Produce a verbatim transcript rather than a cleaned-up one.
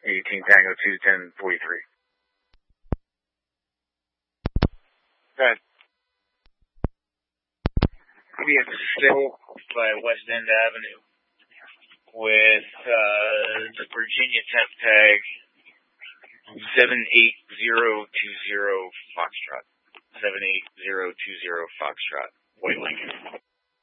eighteen Tango two ten forty-three. Okay. We have Silk by West End Avenue with uh, the Virginia temp tag seven eight zero two zero Foxtrot. seven eight zero two zero Foxtrot. White Lincoln.